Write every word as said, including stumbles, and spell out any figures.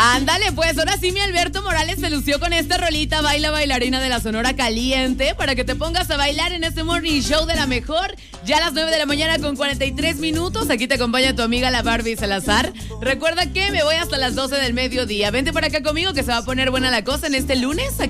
Ándale, pues ahora sí mi Alberto Morales se lució con esta rolita Baila Bailarina de la Sonora Caliente para que te pongas a bailar en este morning show de la mejor. Ya a las nueve de la mañana con cuarenta y tres minutos. Aquí te acompaña tu amiga la Barbie Salazar. Recuerda que me voy hasta las doce del mediodía. Vente para acá conmigo que se va a poner buena la cosa en este lunes. Aquí